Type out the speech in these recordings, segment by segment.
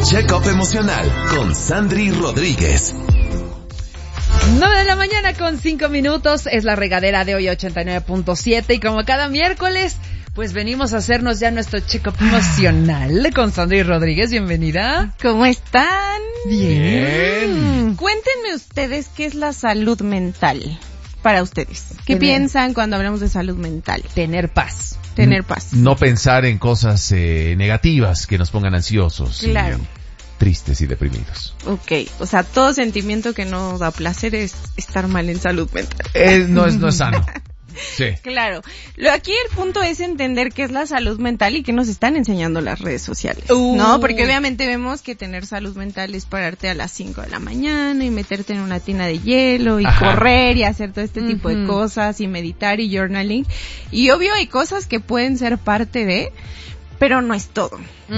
Check-up emocional con Sandry Rodríguez. 9 de la mañana con 5 minutos, es la regadera de hoy 89.7 y como cada miércoles, pues venimos a hacernos ya nuestro check-up emocional con Sandry Rodríguez, bienvenida. ¿Cómo están? Bien. Cuéntenme ustedes qué es la salud mental para ustedes. ¿Qué piensan cuando hablamos de salud mental? Tener paz. Tener paz. No pensar en cosas negativas que nos pongan ansiosos. Claro. Tristes y deprimidos. Ok, o sea, todo sentimiento que no da placer es estar mal en salud mental. No es sano. Sí. Claro. Aquí el punto es entender qué es la salud mental y qué nos están enseñando las redes sociales, ¿no? Porque obviamente vemos que tener salud mental es pararte a las 5 de la mañana y meterte en una tina de hielo y correr y hacer todo este tipo de cosas y meditar y journaling. Y obvio hay cosas que pueden ser parte de, pero no es todo.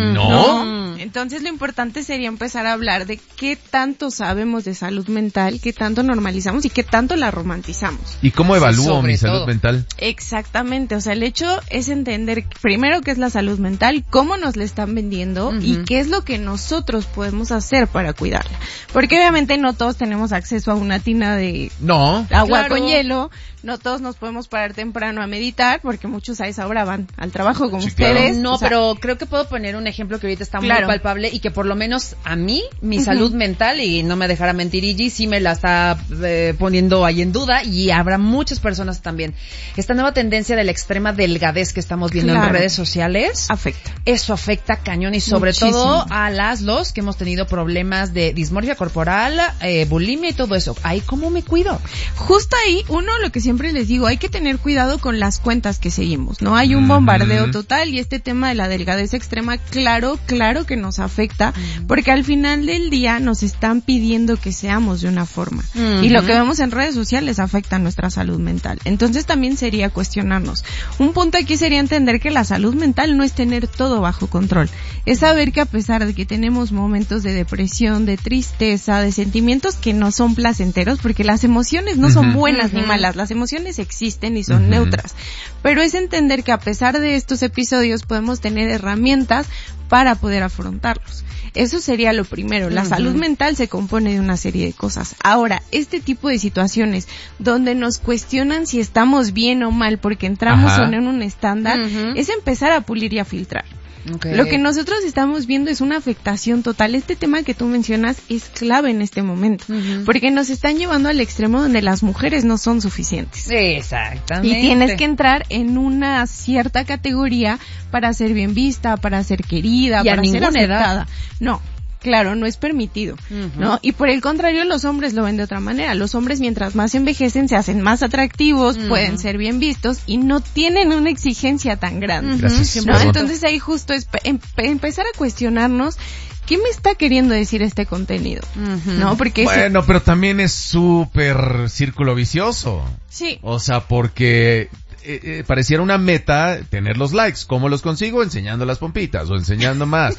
¿No? Entonces lo importante sería empezar a hablar de qué tanto sabemos de salud mental, qué tanto normalizamos y qué tanto la romantizamos. ¿Y cómo evalúo mi todo. salud mental? Exactamente, o sea, el hecho es entender primero qué es la salud mental, cómo nos la están vendiendo y qué es lo que nosotros podemos hacer para cuidarla. Porque obviamente no todos tenemos acceso a una tina de agua con hielo, no todos nos podemos parar temprano a meditar, porque muchos a esa hora van al trabajo como ustedes. Claro. No, pero creo que puedo poner un ejemplo que ahorita está muy palpable y que por lo menos a mí, mi salud mental, y no me dejará mentir Iggy, sí me la está poniendo ahí en duda, y habrá muchas personas también. Esta nueva tendencia de la extrema delgadez que estamos viendo en redes sociales, eso afecta cañón y sobre todo a los que hemos tenido problemas de dismorfia corporal, bulimia y todo eso. Ahí, ¿cómo me cuido? Justo ahí, lo que siempre les digo, hay que tener cuidado con las cuentas que seguimos, ¿no? Hay un bombardeo total y este tema de la delgadez extrema, claro que nos afecta, porque al final del día nos están pidiendo que seamos de una forma. Y lo que vemos en redes sociales afecta a nuestra salud mental. Entonces también sería cuestionarnos. Un punto aquí sería entender que la salud mental no es tener todo bajo control. Es saber que a pesar de que tenemos momentos de depresión, de tristeza, de sentimientos que no son placenteros, porque las emociones no son buenas ni malas, las emociones existen y son neutras. Pero es entender que a pesar de estos episodios podemos tener herramientas para poder afrontarlos. Eso sería lo primero. La salud mental se compone de una serie de cosas. Ahora, este tipo de situaciones donde nos cuestionan si estamos bien o mal porque entramos o no en un estándar, es empezar a pulir y a filtrar. Okay. Lo que nosotros estamos viendo es una afectación total. Este tema que tú mencionas es clave en este momento, porque nos están llevando al extremo donde las mujeres no son suficientes. Exactamente. Y tienes que entrar en una cierta categoría para ser bien vista, para ser querida, para ser aceptada. No. Claro, no es permitido, ¿no? Y por el contrario, los hombres lo ven de otra manera. Los hombres, mientras más envejecen, se hacen más atractivos, pueden ser bien vistos y no tienen una exigencia tan grande. Gracias. ¿No? Entonces ahí justo es empezar a cuestionarnos ¿qué me está queriendo decir este contenido? ¿No? Porque pero también es súper círculo vicioso. Sí. O sea, porque pareciera una meta tener los likes. ¿Cómo los consigo? Enseñando las pompitas o enseñando más.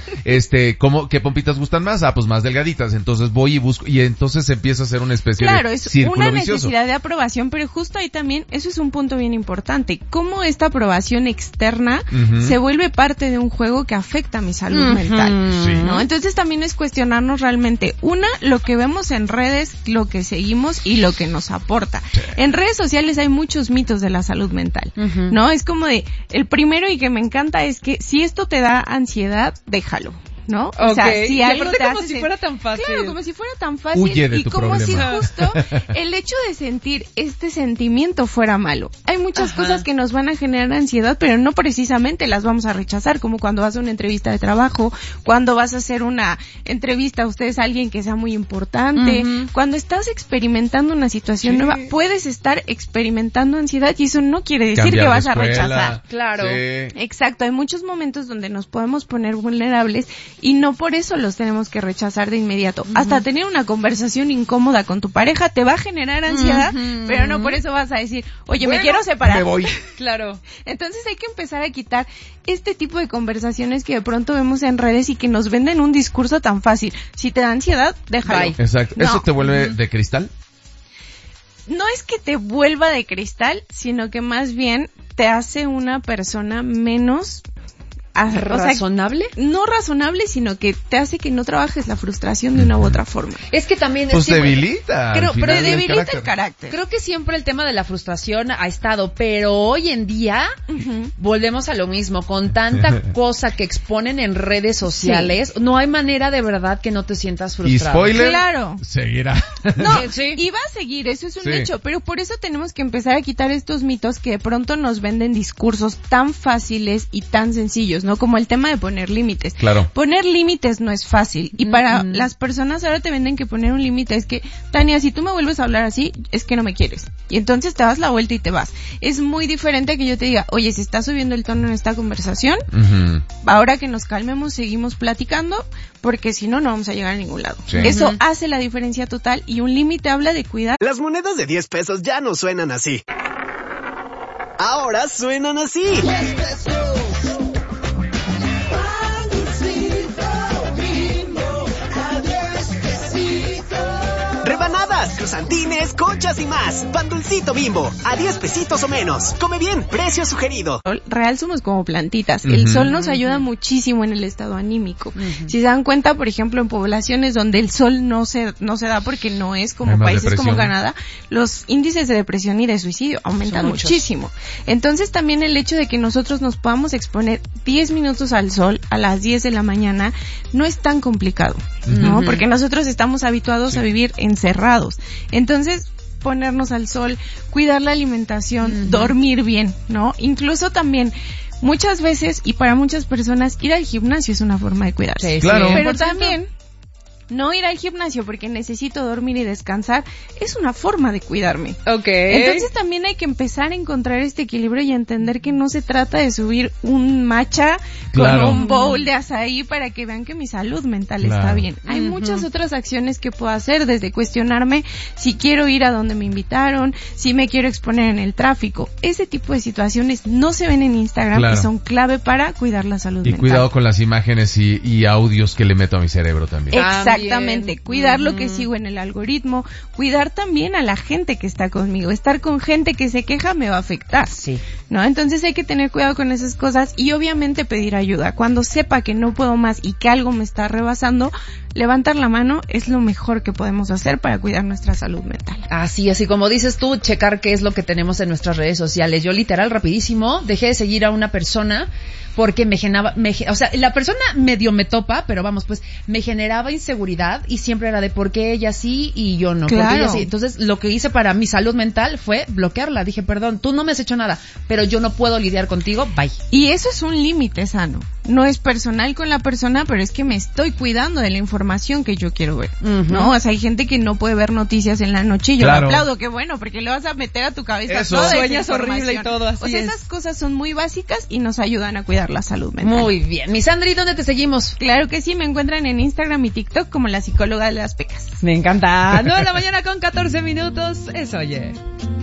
¿Qué pompitas gustan más? Pues más delgaditas. Entonces voy y busco y entonces empieza a ser una especie de círculo una vicioso. Necesidad de aprobación, pero justo ahí también, eso es un punto bien importante. Cómo esta aprobación externa se vuelve parte de un juego que afecta a mi salud mental, ¿no? Entonces también es cuestionarnos realmente, lo que vemos en redes, lo que seguimos y lo que nos aporta. En redes sociales hay muchos mitos de la salud mental. ¿No? Es como el primero y que me encanta es que si esto te da ansiedad, déjalo. ¿no? Okay. O sea, si algo te como hace si fuera tan fácil. Claro, como si fuera tan fácil. Huye de y tu como problema. si justo el hecho de sentir este sentimiento fuera malo. Hay muchas cosas que nos van a generar ansiedad, pero no precisamente las vamos a rechazar, como cuando vas a una entrevista de trabajo, cuando vas a hacer una entrevista a ustedes a alguien que sea muy importante, cuando estás experimentando una situación nueva, puedes estar experimentando ansiedad y eso no quiere decir Cambiar que vas de a escuela. rechazar. Claro. Sí. Exacto, hay muchos momentos donde nos podemos poner vulnerables y no por eso los tenemos que rechazar de inmediato. Hasta tener una conversación incómoda con tu pareja te va a generar ansiedad, pero no por eso vas a decir, oye, me quiero separar. Me voy. Claro. Entonces hay que empezar a quitar este tipo de conversaciones que de pronto vemos en redes y que nos venden un discurso tan fácil. Si te da ansiedad, déjalo. Bye. Exacto. No. ¿Eso te vuelve de cristal? No es que te vuelva de cristal, sino que más bien te hace una persona menos ¿razonable? O sea, no razonable, sino que te hace que no trabajes la frustración de una u otra forma. Es que también pues debilita. Pero debilita el carácter. Creo que siempre el tema de la frustración ha estado, pero hoy en día volvemos a lo mismo. Con tanta cosa que exponen en redes sociales, no hay manera de verdad que no te sientas frustrado. Y spoiler, claro, seguirá. No, y va a seguir, eso es un hecho, pero por eso tenemos que empezar a quitar estos mitos que de pronto nos venden discursos tan fáciles y tan sencillos, ¿no? Como el tema de poner límites. Claro. Poner límites no es fácil, y para las personas ahora te venden que poner un límite es que, Tania, si tú me vuelves a hablar así, es que no me quieres. Y entonces te das la vuelta y te vas. Es muy diferente a que yo te diga, oye, se está subiendo el tono en esta conversación, ahora que nos calmemos seguimos platicando, porque si no, no vamos a llegar a ningún lado. Sí. Eso hace la diferencia total, y un límite habla de cuidar. Las monedas de 10 pesos ya no suenan así. Ahora suenan así. Rebanadas, cruzantines, conchas y más. Pan Dulcito Bimbo, a 10 pesitos o menos. Come bien, precio sugerido. Real somos como plantitas. El sol nos ayuda muchísimo en el estado anímico. Si se dan cuenta, por ejemplo, en poblaciones donde el sol no se da porque no es como países como Canadá, los índices de depresión y de suicidio aumentan muchísimo. Entonces también el hecho de que nosotros nos podamos exponer 10 minutos al sol a las 10 de la mañana no es tan complicado, ¿no? Porque nosotros estamos habituados a vivir encerrados. Entonces, ponernos al sol, cuidar la alimentación, dormir bien, ¿no? Incluso también, muchas veces, y para muchas personas, ir al gimnasio es una forma de cuidarse. Sí, claro. Pero también, no ir al gimnasio porque necesito dormir y descansar es una forma de cuidarme. Entonces también hay que empezar a encontrar este equilibrio y entender que no se trata de subir un matcha con un bowl de azaí para que vean que mi salud mental está bien. Hay muchas otras acciones que puedo hacer, desde cuestionarme si quiero ir a donde me invitaron, si me quiero exponer en el tráfico. Ese tipo de situaciones no se ven en Instagram y son clave para cuidar la salud mental. Y cuidado con las imágenes y audios que le meto a mi cerebro también. Exactamente, cuidar lo que sigo en el algoritmo, cuidar también a la gente que está conmigo. Estar con gente que se queja me va a afectar, ¿no? Entonces hay que tener cuidado con esas cosas y obviamente pedir ayuda. Cuando sepa que no puedo más y que algo me está rebasando, levantar la mano es lo mejor que podemos hacer para cuidar nuestra salud mental. Así como dices tú, checar qué es lo que tenemos en nuestras redes sociales. Yo literal, rapidísimo, dejé de seguir a una persona porque o sea, la persona medio me topa, pero vamos, pues, me generaba inseguridad y siempre era de por qué ella sí y yo no. Claro. ¿Por qué ella sí? Entonces, lo que hice para mi salud mental fue bloquearla. Dije, perdón, tú no me has hecho nada, pero yo no puedo lidiar contigo, bye. Y eso es un límite sano. No es personal con la persona, pero es que me estoy cuidando de la información que yo quiero ver, ¿no? O sea, hay gente que no puede ver noticias en la noche y yo le aplaudo, qué bueno, porque le vas a meter a tu cabeza toda esa sueñas horrible y todo así. O sea, esas cosas son muy básicas y nos ayudan a cuidar la salud mental. Muy bien. Mi Sandri, ¿dónde te seguimos? Claro que sí, me encuentran en Instagram y TikTok como la psicóloga de las pecas. Me encanta. 9 de la mañana con 14 minutos. Eso, oye.